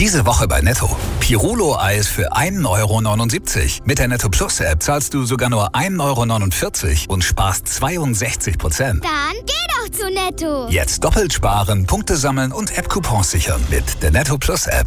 Diese Woche bei Netto. Pirulo-Eis für 1,79 €. Mit der Netto Plus App zahlst du sogar nur 1,49 € und sparst 62%. Dann geh doch zu Netto. Jetzt doppelt sparen, Punkte sammeln und App-Coupons sichern mit der Netto Plus App.